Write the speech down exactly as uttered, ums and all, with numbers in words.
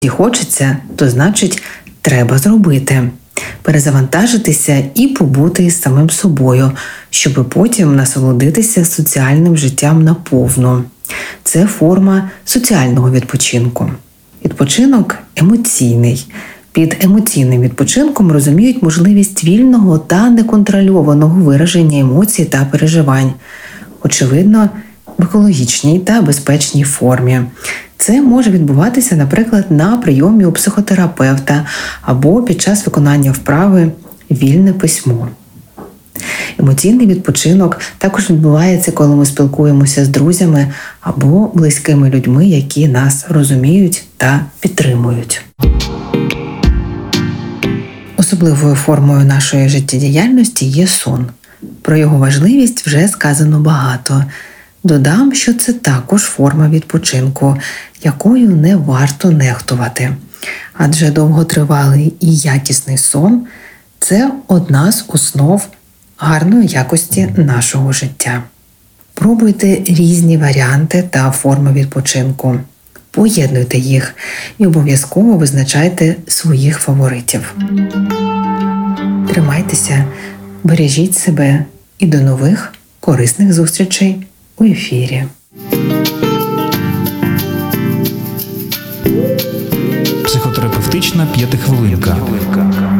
І хочеться, то значить треба зробити. Перезавантажитися і побути із самим собою, щоб потім насолодитися соціальним життям наповну. Це форма соціального відпочинку. Відпочинок емоційний. Під емоційним відпочинком розуміють можливість вільного та неконтрольованого вираження емоцій та переживань. Очевидно, в екологічній та безпечній формі. Це може відбуватися, наприклад, на прийомі у психотерапевта або під час виконання вправи «Вільне письмо». Емоційний відпочинок також відбувається, коли ми спілкуємося з друзями або близькими людьми, які нас розуміють та підтримують. Особливою формою нашої життєдіяльності є сон. Про його важливість вже сказано багато. Додам, що це також форма відпочинку, якою не варто нехтувати. Адже довготривалий і якісний сон – це одна з основ гарної якості нашого життя. Пробуйте різні варіанти та форми відпочинку. Поєднуйте їх і обов'язково визначайте своїх фаворитів. Тримайтеся, бережіть себе і до нових корисних зустрічей у ефірі. Психотерапевтична п'ятихвилинка.